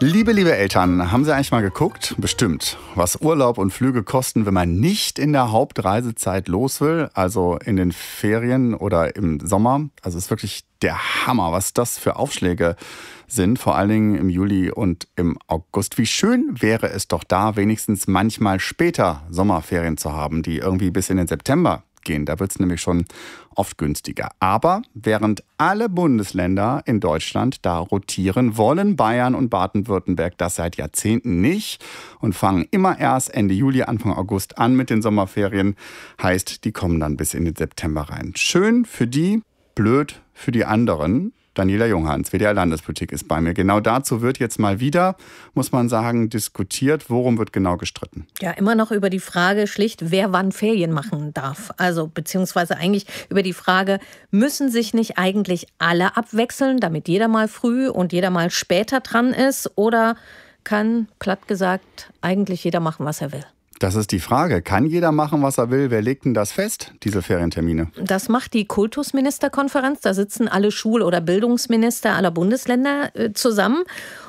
Liebe Eltern, haben Sie eigentlich mal geguckt? Bestimmt, was Urlaub und Flüge kosten, wenn man nicht in der Hauptreisezeit los will, also in den Ferien oder im Sommer. Also es ist wirklich der Hammer, was das für Aufschläge sind, vor allen Dingen im Juli und im August. Wie schön wäre es doch da, wenigstens manchmal später Sommerferien zu haben, die irgendwie bis in den September gehen. Da wird es nämlich schon oft günstiger. Aber während alle Bundesländer in Deutschland da rotieren, wollen Bayern und Baden-Württemberg das seit Jahrzehnten nicht und fangen immer erst Ende Juli, Anfang August an mit den Sommerferien. Heißt, die kommen dann bis in den September rein. Schön für die, blöd für die anderen. Daniela Junghans, WDR-Landespolitik, ist bei mir. Genau dazu wird jetzt mal wieder, muss man sagen, diskutiert. Worum wird genau gestritten? Ja, immer noch über die Frage schlicht, wer wann Ferien machen darf. Also beziehungsweise eigentlich über die Frage, müssen sich nicht eigentlich alle abwechseln, damit jeder mal früh und jeder mal später dran ist? Oder kann, platt gesagt, eigentlich jeder machen, was er will? Das ist die Frage. Kann jeder machen, was er will? Wer legt denn das fest, diese Ferientermine? Das macht die Kultusministerkonferenz. Da sitzen alle Schul- oder Bildungsminister aller Bundesländer zusammen.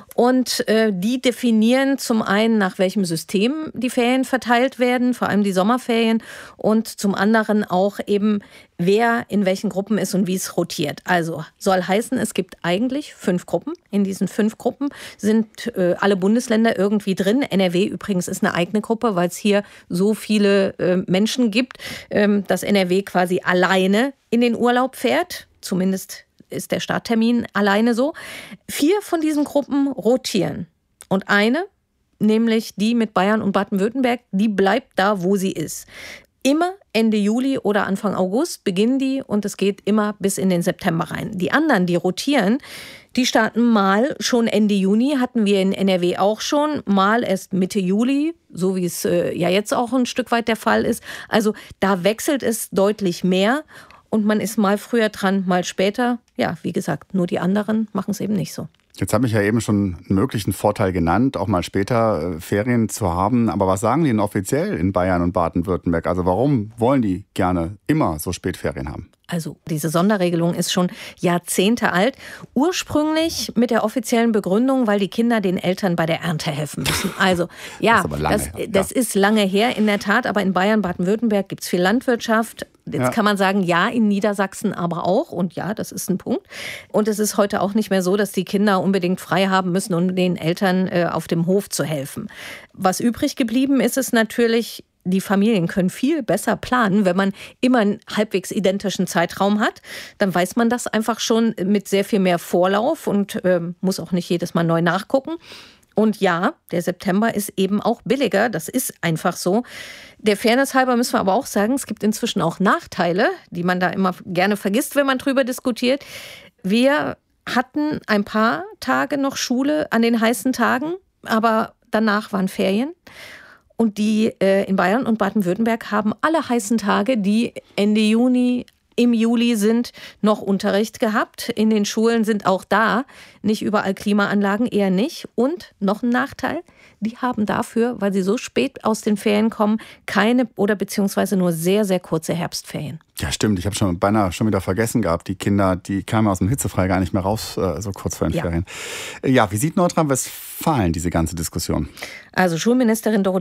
Und die definieren zum einen, nach welchem System die Ferien verteilt werden, vor allem die Sommerferien, und zum anderen auch eben, wer in welchen Gruppen ist und wie es rotiert. Also soll heißen, es gibt eigentlich 5 Gruppen. In diesen 5 Gruppen sind alle Bundesländer irgendwie drin. NRW übrigens ist eine eigene Gruppe, weil es hier so viele Menschen gibt, dass NRW quasi alleine in den Urlaub fährt, zumindest ist der Starttermin alleine so. 4 von diesen Gruppen rotieren. Und eine, nämlich die mit Bayern und Baden-Württemberg, die bleibt da, wo sie ist. Immer Ende Juli oder Anfang August beginnen die und es geht immer bis in den September rein. Die anderen, die rotieren, die starten mal schon Ende Juni, hatten wir in NRW auch schon, mal erst Mitte Juli, so wie es ja jetzt auch ein Stück weit der Fall ist. Also da wechselt es deutlich mehr. Und man ist mal früher dran, mal später. Ja, wie gesagt, nur die anderen machen es eben nicht so. Jetzt habe ich ja eben schon einen möglichen Vorteil genannt, auch mal später Ferien zu haben. Aber was sagen die denn offiziell in Bayern und Baden-Württemberg? Also warum wollen die gerne immer so spät Ferien haben? Also diese Sonderregelung ist schon Jahrzehnte alt. Ursprünglich mit der offiziellen Begründung, weil die Kinder den Eltern bei der Ernte helfen müssen. Also ja, das ist lange her in der Tat. Aber in Bayern, Baden-Württemberg gibt es viel Landwirtschaft. Jetzt kann man sagen, ja, in Niedersachsen aber auch. Und ja, das ist ein Punkt. Und es ist heute auch nicht mehr so, dass die Kinder unbedingt frei haben müssen, um den Eltern auf dem Hof zu helfen. Was übrig geblieben ist, ist natürlich, die Familien können viel besser planen, wenn man immer einen halbwegs identischen Zeitraum hat. Dann weiß man das einfach schon mit sehr viel mehr Vorlauf und muss auch nicht jedes Mal neu nachgucken. Und ja, der September ist eben auch billiger, das ist einfach so. Der Fairness halber müssen wir aber auch sagen, es gibt inzwischen auch Nachteile, die man da immer gerne vergisst, wenn man drüber diskutiert. Wir hatten ein paar Tage noch Schule an den heißen Tagen, aber danach waren Ferien. Und die in Bayern und Baden-Württemberg haben alle heißen Tage, die Ende Juni, im Juli sind, noch Unterricht gehabt. In den Schulen sind auch da nicht überall Klimaanlagen, eher nicht. Und noch ein Nachteil, die haben dafür, weil sie so spät aus den Ferien kommen, keine oder beziehungsweise nur sehr, sehr kurze Herbstferien. Ja, stimmt. Ich habe schon beinahe schon wieder vergessen gehabt. Die Kinder, die kamen aus dem Hitzefrei gar nicht mehr raus, so kurz vor den Ferien. Ja, wie sieht Nordrhein-Westfalen diese ganze Diskussion? Also Schulministerin Dorothee